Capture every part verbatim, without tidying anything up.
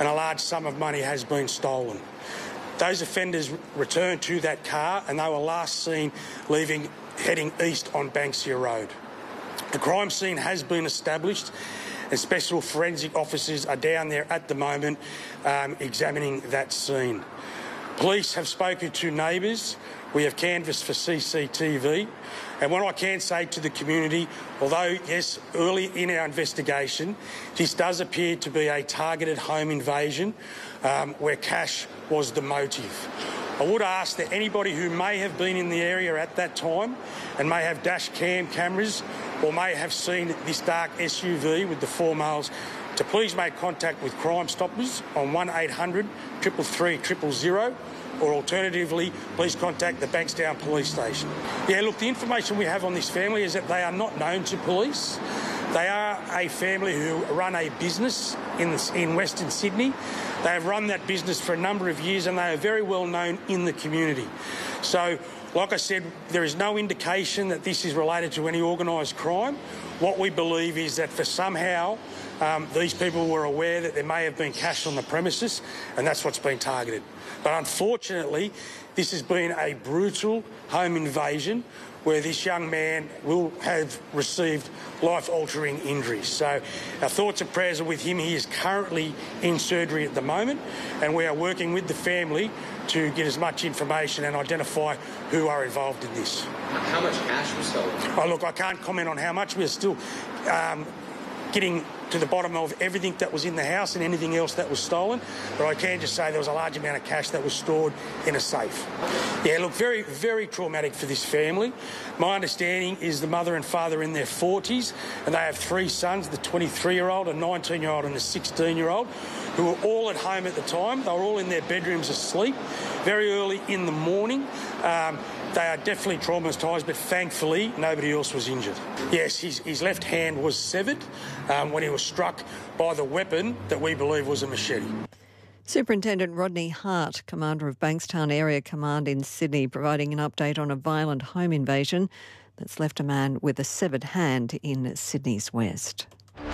and a large sum of money has been stolen. Those offenders returned to that car and they were last seen leaving, heading east on Banksia Road. The crime scene has been established and special forensic officers are down there at the moment um, examining that scene. Police have spoken to neighbours. We have canvassed for C C T V. And what I can say to the community, although, yes, early in our investigation, this does appear to be a targeted home invasion um, where cash was the motive. I would ask that anybody who may have been in the area at that time and may have dash cam cameras or may have seen this dark S U V with the four males to please make contact with Crime Stoppers on one eight hundred, three three three, zero zero zero, or alternatively, please contact the Bankstown Police Station. Yeah, look, the information we have on this family is that they are not known to police. They are a family who run a business in, the, in Western Sydney. They have run that business for a number of years and they are very well known in the community. So, like I said, there is no indication that this is related to any organised crime. What we believe is that for somehow um, these people were aware that there may have been cash on the premises and that's what's been targeted. But unfortunately, this has been a brutal home invasion where this young man will have received life-altering injuries. So our thoughts and prayers are with him. He is currently in surgery at the moment and we are working with the family to get as much information and identify who are involved in this. How much cash was stolen? Oh, look, I can't comment on how much. We're still um, getting to the bottom of everything that was in the house and anything else that was stolen. But I can just say there was a large amount of cash that was stored in a safe. Yeah, look, very, very traumatic for this family. My understanding is the mother and father are in their forties and they have three sons, the twenty-three-year-old, a nineteen-year-old and a sixteen-year-old, who were all at home at the time. They were all in their bedrooms asleep. Very early in the morning, um, they are definitely traumatised, but thankfully nobody else was injured. Yes, his, his left hand was severed um, when he was struck by the weapon that we believe was a machete. Superintendent Rodney Hart, Commander of Bankstown Area Command in Sydney, providing an update on a violent home invasion that's left a man with a severed hand in Sydney's west.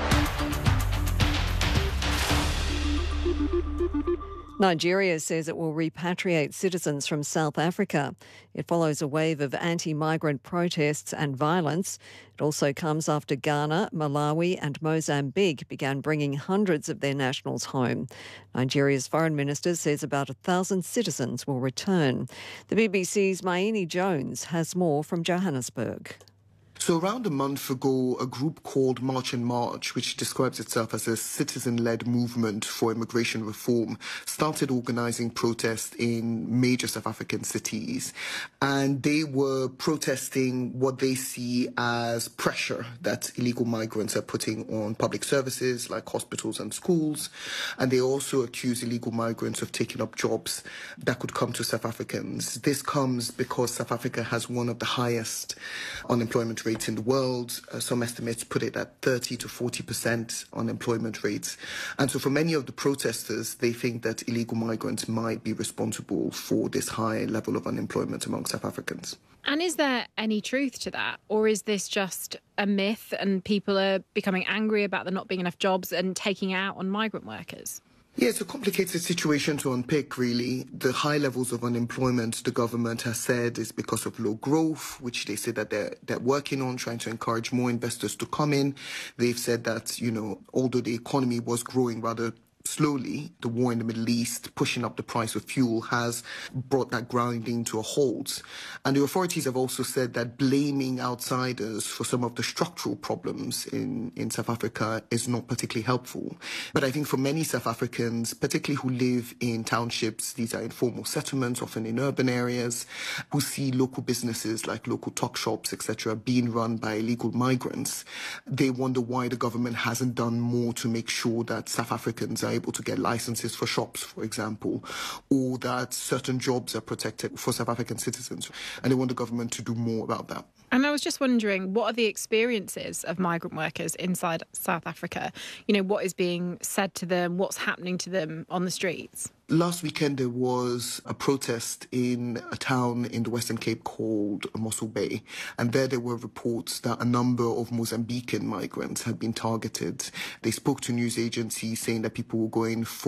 Nigeria says it will repatriate citizens from South Africa. It follows a wave of anti-migrant protests and violence. It also comes after Ghana, Malawi and Mozambique began bringing hundreds of their nationals home. Nigeria's foreign minister says about a thousand citizens will return. The B B C's Maini Jones has more from Johannesburg. So around a month ago, a group called March and March, which describes itself as a citizen-led movement for immigration reform, started organising protests in major South African cities. And they were protesting what they see as pressure that illegal migrants are putting on public services like hospitals and schools. And they also accuse illegal migrants of taking up jobs that could come to South Africans. This comes because South Africa has one of the highest unemployment rates in the world. Uh, some estimates put it at thirty to forty percent unemployment rates. And so for many of the protesters, they think that illegal migrants might be responsible for this high level of unemployment among South Africans. And is there any truth to that? Or is this just a myth and people are becoming angry about there not being enough jobs and taking out on migrant workers? Yeah, it's a complicated situation to unpick, really. The high levels of unemployment, the government has said, is because of low growth, which they say that they're, they're working on, trying to encourage more investors to come in. They've said that, you know, although the economy was growing rather slowly, the war in the Middle East, pushing up the price of fuel, has brought that grinding to a halt. And the authorities have also said that blaming outsiders for some of the structural problems in, in South Africa is not particularly helpful. But I think for many South Africans, particularly who live in townships, these are informal settlements, often in urban areas, who see local businesses like local tuck shops, et cetera, being run by illegal migrants, they wonder why the government hasn't done more to make sure that South Africans are able to get licenses for shops, for example, or that certain jobs are protected for South African citizens. And they want the government to do more about that. And I was just wondering, what are the experiences of migrant workers inside South Africa? You know, what is being said to them? What's happening to them on the streets? Last weekend, there was a protest in a town in the Western Cape called Mossel Bay. And there, there were reports that a number of Mozambican migrants had been targeted. They spoke to news agencies saying that people were going for